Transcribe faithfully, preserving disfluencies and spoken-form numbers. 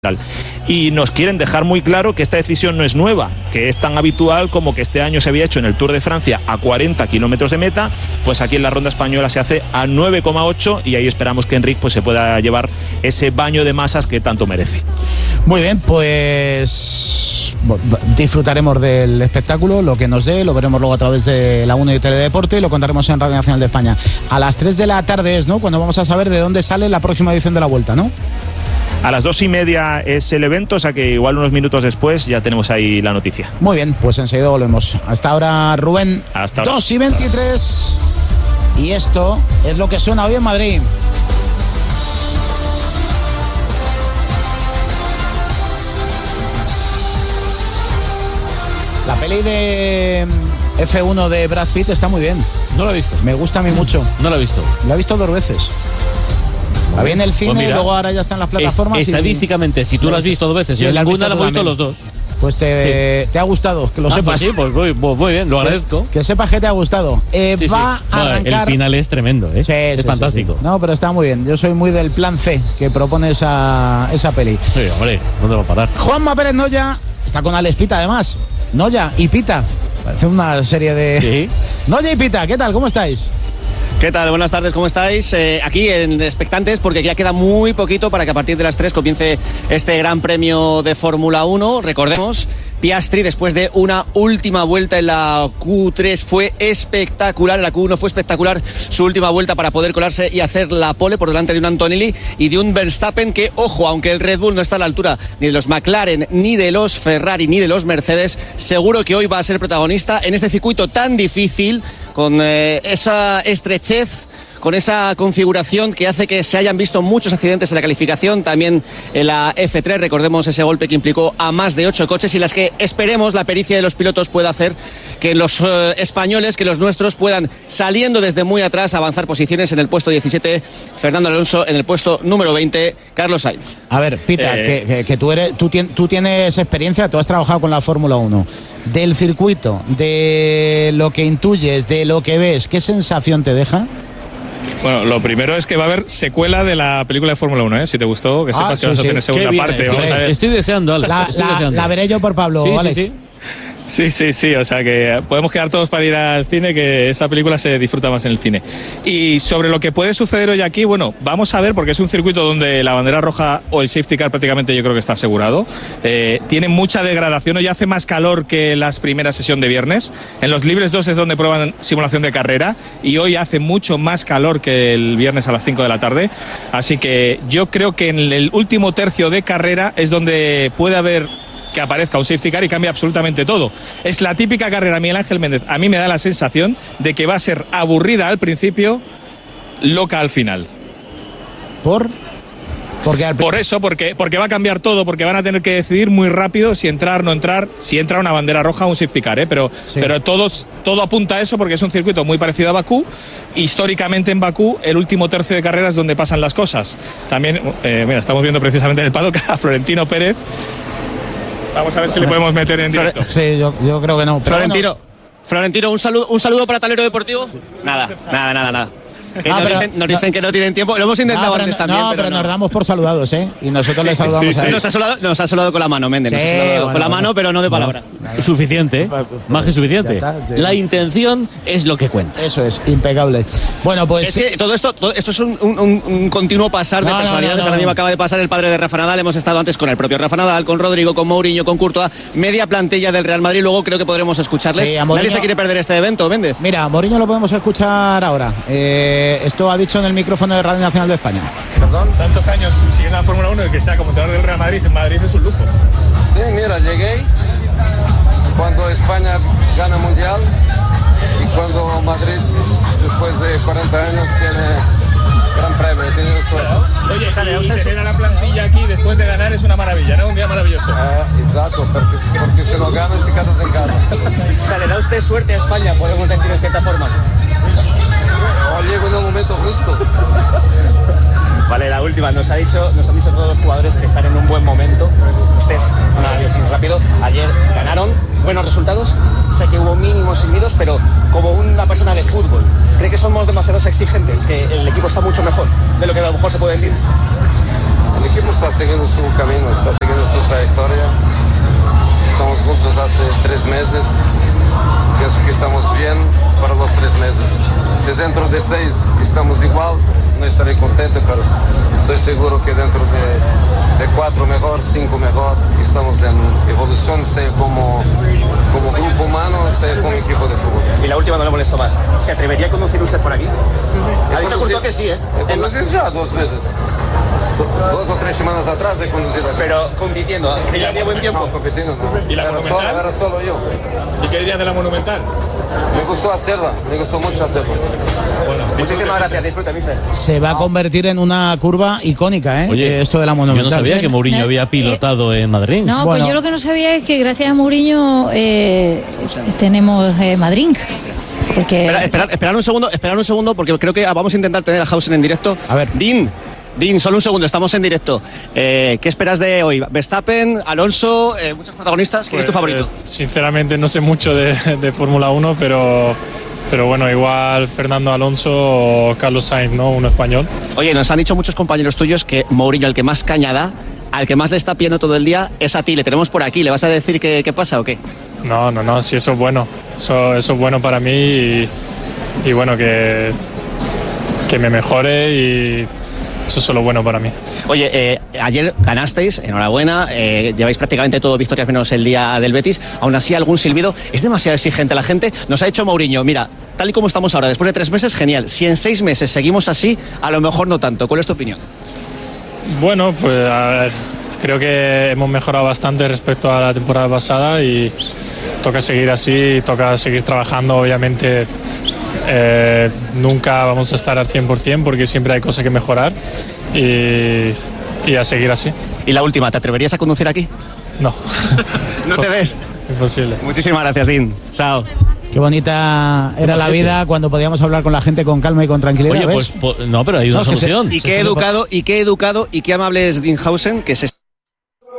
Y nos quieren dejar muy claro que esta decisión no es nueva, que es tan habitual como que este año se había hecho en el Tour de Francia a cuarenta kilómetros de meta, pues aquí en la Ronda Española se hace a nueve coma ocho y ahí esperamos que Enric pues se pueda llevar ese baño de masas que tanto merece. Muy bien, pues disfrutaremos del espectáculo, lo que nos dé, lo veremos luego a través de la uno y Teledeporte y lo contaremos en Radio Nacional de España. A las tres de la tarde es, ¿no?, cuando vamos a saber de dónde sale la próxima edición de la Vuelta, ¿no? A las dos y media es el evento, o sea que igual unos minutos después ya tenemos ahí la noticia. Muy bien, pues enseguida volvemos. Hasta ahora, Rubén. Hasta ahora. dos y veintitrés. Y esto es lo que suena hoy en Madrid. La peli de F uno de Brad Pitt está muy bien. No la he visto. Me gusta a mí mucho. No la he visto. La he visto dos veces. La vi en el cine, pues mira, y luego ahora ya está en las plataformas. Es, estadísticamente, y... si tú la has visto dos veces y en ninguna la hemos visto los dos. Pues te, sí. te ha gustado, que lo ah, sepas. Pues sí, pues muy, muy bien, lo agradezco. Que, que sepas que te ha gustado. Eh, sí, va sí. a arrancar... No, el final es tremendo, ¿eh? Sí, es sí, fantástico. Sí, sí. No, pero está muy bien. Yo soy muy del plan C que propone esa, esa peli. Sí, hombre, ¿dónde va a parar? Juanma Pérez Noya está con Alex Pita, además. Noya y Pita. Parece una serie de... Sí. Noya y Pita, ¿qué tal? ¿Cómo estáis? ¿Qué tal? Buenas tardes, ¿cómo estáis? Eh, aquí en expectantes porque ya queda muy poquito para que a partir de las tres comience este Gran Premio de Fórmula uno. Recordemos, Piastri después de una última vuelta en la Q tres fue espectacular, en la Q uno fue espectacular su última vuelta para poder colarse y hacer la pole por delante de un Antonelli y de un Verstappen que, ojo, aunque el Red Bull no está a la altura ni de los McLaren, ni de los Ferrari, ni de los Mercedes, seguro que hoy va a ser protagonista en este circuito tan difícil, con eh, esa estrechez, con esa configuración que hace que se hayan visto muchos accidentes en la calificación, también en la F tres, recordemos ese golpe que implicó a más de ocho coches y las que esperemos la pericia de los pilotos pueda hacer que los eh, españoles, que los nuestros puedan, saliendo desde muy atrás, avanzar posiciones en el puesto diecisiete, Fernando Alonso en el puesto número veinte, Carlos Sainz. A ver, Pita, eh... que, que, que tú, eres, tú, tien, tú tienes experiencia, tú has trabajado con la Fórmula uno. Del circuito, de lo que intuyes, de lo que ves, ¿qué sensación te deja? Bueno, lo primero es que va a haber secuela de la película de Fórmula uno, ¿eh? Si te gustó, que sepas ah, que sí, vas a tener sí. segunda parte. Vamos a ver. Estoy deseando, Alex. La, estoy la, deseando. la veré yo por Pablo, sí, Alex. Sí, sí. Sí, sí, sí, o sea que podemos quedar todos para ir al cine, que esa película se disfruta más en el cine. Y sobre lo que puede suceder hoy aquí, bueno, vamos a ver, porque es un circuito donde la bandera roja o el safety car prácticamente yo creo que está asegurado. Eh, tiene mucha degradación, hoy hace más calor que las primeras sesión de viernes. En los libres dos es donde prueban simulación de carrera y hoy hace mucho más calor que el viernes a las cinco de la tarde. Así que yo creo que en el último tercio de carrera es donde puede haber que aparezca un safety car y cambia absolutamente todo. Es la típica carrera, Miguel Ángel Méndez. A mí me da la sensación de que va a ser aburrida al principio, loca al final. ¿Por? Porque al... Por eso, porque, porque va a cambiar todo, porque van a tener que decidir muy rápido si entrar, no entrar, si entra una bandera roja o un safety car, ¿eh? Pero, sí. pero todos, todo apunta a eso porque es un circuito muy parecido a Bakú. Históricamente en Bakú, el último tercio de carrera es donde pasan las cosas. También, eh, mira, estamos viendo precisamente en el paddock a Florentino Pérez. Vamos a ver si le podemos meter en directo. Sí, yo, yo creo que no. Pero Florentino, bueno. Florentino, un saludo, un saludo para Talero Deportivo. Sí. Nada, nada, nada, nada. Que ah, nos, pero, dicen, nos dicen no, que no tienen tiempo. Lo hemos intentado no, antes no, también. No, pero, pero nos damos por saludados, ¿eh? Y nosotros sí, les saludamos sí, a sí. él. Nos ha saludado, nos ha saludado con la mano, Méndez. Sí, nos ha saludado bueno, con la mano, bueno. pero no de palabra. No, suficiente, ¿eh? Más que suficiente. Está, sí. La intención es lo que cuenta. Eso es, impecable. Bueno, pues... Es que todo esto, todo esto es un, un, un continuo pasar de no, personalidades. No, no, no, Ahora mismo acaba de pasar el padre de Rafa Nadal. Hemos estado antes con el propio Rafa Nadal, con Rodrigo, con Mourinho, con Courtois. Media plantilla del Real Madrid. Luego creo que podremos escucharles. Sí, Mourinho... Nadie se quiere perder este evento, Méndez. Mira, Mourinho lo podemos escuchar ahora. Eh, esto ha dicho en el micrófono de Radio Nacional de España. Perdón. Tantos años siguiendo la Fórmula uno y que sea como entrenador del Real Madrid, en Madrid es un lujo. Sí, mira, llegué cuando España gana Mundial y cuando Madrid, después de cuarenta años, tiene Gran Premio. He tenido suerte. Oye, sale, usted tener a la plantilla aquí después de ganar es una maravilla, ¿no? Un día maravilloso. Eh, exacto, porque, porque si no ganas te quedas en casa. Sale, da usted suerte a España, podemos decir de cierta forma. O llego en un momento justo. Vale, la última, nos ha dicho, nos han dicho todos los jugadores que están en un buen momento. Usted, un análisis rápido, ayer ganaron, buenos resultados, sé que hubo mínimos silbidos, pero como una persona de fútbol, ¿cree que somos demasiados exigentes, que el equipo está mucho mejor de lo que a lo mejor se puede decir? el equipo está siguiendo su camino, está siguiendo su trayectoria. Estamos juntos hace tres meses. Pienso que estamos bien para los tres meses. Si dentro de seis estamos igual, no estaré contento, pero estoy seguro que dentro de, de cuatro mejor, cinco mejor, estamos en evolución, sea como, como grupo humano, sea como equipo de fútbol. Y la última, no le molesto más. ¿Se atrevería a conducir usted por aquí? Ha dicho Courtois que sí, ¿eh? He conducido ya dos veces. Dos o tres semanas atrás he conducido aquí. Pero compitiendo, ¿que ya lleva buen tiempo? No, compitiendo no. ¿Y la era, Monumental? solo, era solo yo. ¿Y qué dirían de la Monumental? Me gustó hacerla, me gustó mucho hacerla. Bueno, muchísimas gracias, disfruta, mister. Se va a convertir en una curva icónica, ¿eh? Oye, esto de la Monumental. Yo no sabía que Mourinho No, había pilotado eh, en Madrid. No, Bueno. pues yo lo que no sabía es que gracias a Mourinho eh, tenemos eh, Madrid. Porque Espera, esperad, esperad un segundo, esperad un segundo, porque creo que vamos a intentar tener a Hausen en directo. A ver. Dean, Dean, solo un segundo, estamos en directo. Eh, ¿Qué esperas de hoy? Verstappen, Alonso, eh, muchos protagonistas. ¿Quién Pues, es tu favorito? eh, sinceramente no sé mucho de, de Fórmula uno, pero, pero bueno, igual Fernando Alonso o Carlos Sainz, ¿no? Uno español. Oye, nos han dicho muchos compañeros tuyos que Mourinho, el que más caña da, al que más le está pidiendo todo el día, es a ti. Le tenemos por aquí. ¿Le vas a decir qué, qué pasa o qué? No, no, no, sí, eso es bueno. Eso, eso es bueno para mí y, y bueno, que, que me mejore y eso es solo bueno para mí. Oye, eh, ayer ganasteis, enhorabuena, eh, lleváis prácticamente todo victorias menos el día del Betis, aún así algún silbido, es demasiado exigente la gente, nos ha dicho Mourinho, mira, tal y como estamos ahora, después de tres meses, genial, si en seis meses seguimos así, a lo mejor no tanto, ¿cuál es tu opinión? Bueno, pues a ver, creo que hemos mejorado bastante respecto a la temporada pasada y toca seguir así, toca seguir trabajando, obviamente. Eh, nunca vamos a estar al cien por ciento porque siempre hay cosas que mejorar y, y a seguir así. Y la última, ¿te atreverías a conducir aquí? No. ¿No te ves? Imposible. Muchísimas gracias, Dean. Chao. Qué bonita era la vida cuando podíamos hablar con la gente con calma y con tranquilidad. Oye, ¿ves? pues po- no, pero hay una No, es que se- solución. Y qué educado, y qué educado, y qué amable es Dean Hausen, que se